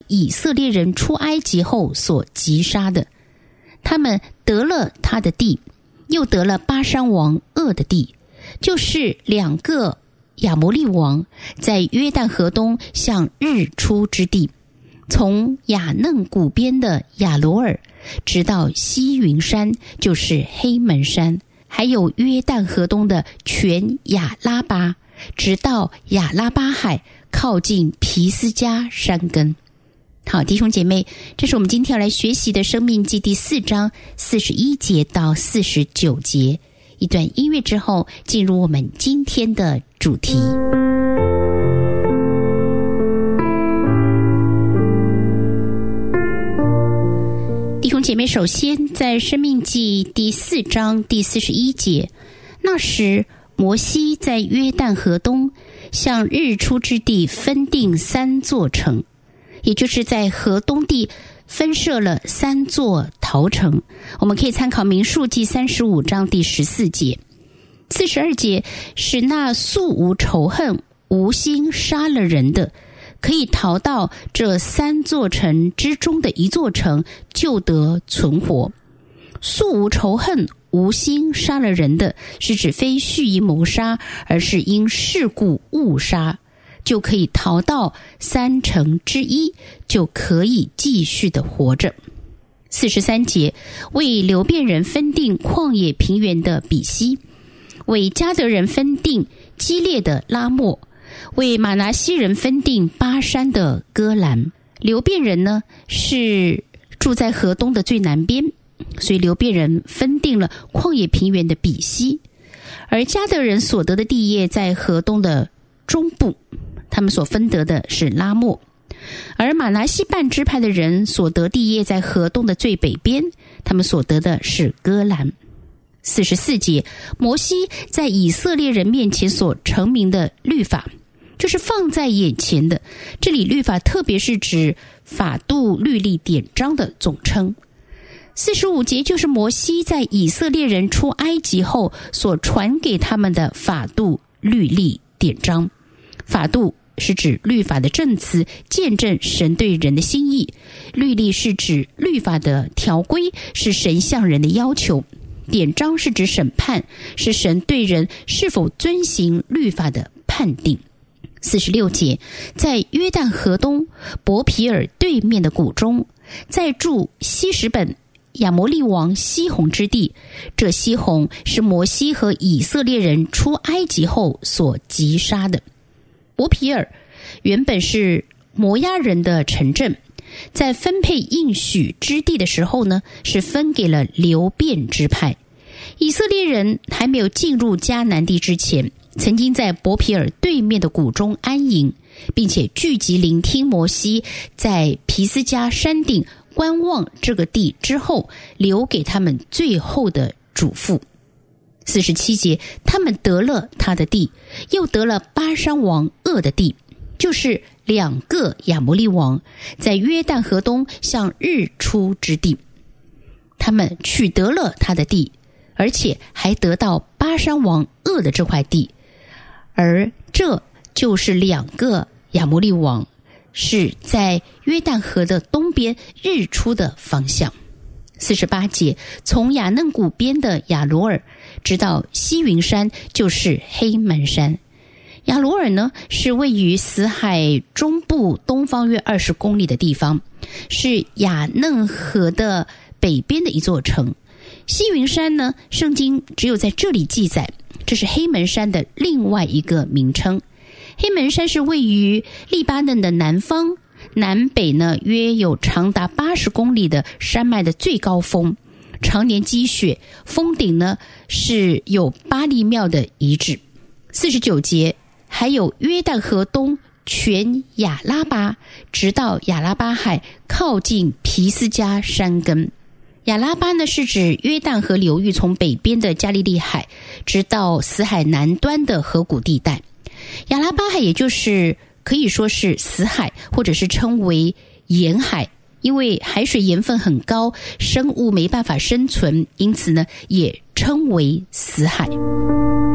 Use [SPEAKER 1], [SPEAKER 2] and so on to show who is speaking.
[SPEAKER 1] 以色列人出埃及后所击杀的。他们得了他的地，又得了巴珊王噩的地，就是2个亚摩利王在约旦河东向日出之地，从雅嫩谷边的亚罗尔直到西云山，就是黑门山，还有约旦河东的全亚拉巴，直到亚拉巴海，靠近皮斯加山根。好，弟兄姐妹，这是我们今天要来学习的申命记第4章41节到49节。一段音乐之后，进入我们今天的主题。弟兄姐妹，首先在申命记第4章第41节，那时摩西在约旦河东向日出之地分定3座城，也就是在河东地分设了3座逃城。我们可以参考民数记35章第14节。42节，使那素无仇恨无心杀了人的，可以逃到这3座城之中的1座城，就得存活。素无仇恨无心杀了人的，是指非蓄意谋杀，而是因事故误杀，就可以逃到3城之一，就可以继续的活着。43节，为流便人分定旷野平原的比西，为迦得人分定基列的拉末，为马拿西人分定巴珊的戈兰。流便人呢，是住在河东的最南边，所以流便人分定了旷野平原的比西，而迦得人所得的地业在河东的中部，他们所分得的是拉末。而马拿西半支派的人所得地业在河东的最北边，他们所得的是戈兰。44节，摩西在以色列人面前所成名的律法，就是放在眼前的。这里律法特别是指法度、律例、典章的总称。45节，就是摩西在以色列人出埃及后所传给他们的法度、律例、典章。法度是指律法的证词，见证神对人的心意；律例是指律法的条规，是神向人的要求；典章是指审判，是神对人是否遵行律法的判定。46节，在约旦河东伯皮尔对面的谷中，在住希实本亚摩利王西宏之地，这西宏是摩西和以色列人出埃及后所击杀的。伯皮尔原本是摩押人的城镇，在分配应许之地的时候呢，是分给了流便支派。以色列人还没有进入迦南地之前，曾经在伯皮尔对面的谷中安营，并且聚集聆听摩西在皮斯加山顶观望这个地之后留给他们最后的嘱咐。47节，他们得了他的地，又得了巴珊王噩的地，就是2个亚摩利王在约旦河东向日出之地。他们取得了他的地，而且还得到巴珊王噩的这块地，而这就是2个亚摩利王，是在约旦河的东边日出的方向。48节，从雅嫩谷边的亚罗尔直到西云山，就是黑门山。亚罗尔呢，是位于死海中部东方约20公里的地方，是雅嫩河的北边的一座城。西云山呢，圣经只有在这里记载，这是黑门山的另外一个名称。黑门山是位于黎巴嫩的南方，南北呢约有长达80公里的山脉的最高峰，常年积雪，峰顶呢是有巴力庙的遗址。49节，还有约旦河东全亚拉巴，直到亚拉巴海，靠近皮斯加山根。亚拉巴呢是指约旦河流域从北边的加利利海直到死海南端的河谷地带。亚拉巴海也就是可以说是死海，或者是称为盐海，因为海水盐分很高，生物没办法生存，因此呢也称为死海。